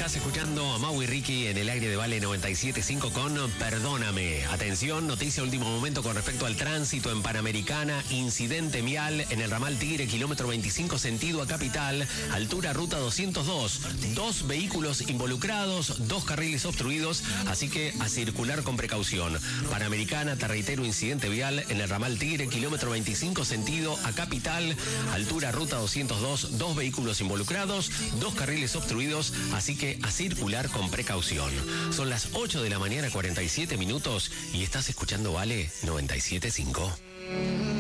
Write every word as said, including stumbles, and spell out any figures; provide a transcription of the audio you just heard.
Estás escuchando a Mau y Ricky en el aire de Vale noventa y siete punto cinco con Perdóname. Atención, noticia último momento con respecto al tránsito en Panamericana. Incidente vial en el ramal Tigre, kilómetro veinticinco, sentido a Capital, altura ruta doscientos dos. Dos vehículos involucrados, dos carriles obstruidos, así que a circular con precaución. Panamericana, te reitero, incidente vial en el ramal Tigre, kilómetro veinticinco, sentido a Capital, altura ruta doscientos dos, dos vehículos involucrados, dos carriles obstruidos, así que a circular con precaución. Son las ocho de la mañana, cuarenta y siete minutos, y estás escuchando Vale noventa y siete punto cinco.